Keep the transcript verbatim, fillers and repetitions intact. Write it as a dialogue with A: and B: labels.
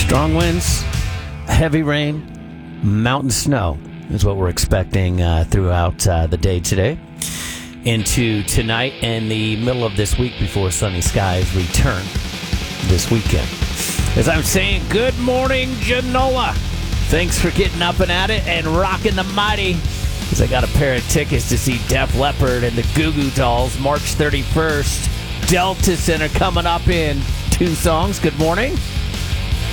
A: Strong winds, heavy rain, mountain snow is what we're expecting uh, throughout uh, the day today into tonight and the middle of this week before sunny skies return this weekend. As I'm saying, good morning, Genoa. Thanks for getting up and at it and rocking the mighty. Because I got a pair of tickets to see Def Leppard and the Goo Goo Dolls March thirty-first. Delta Center coming up in two songs. Good morning.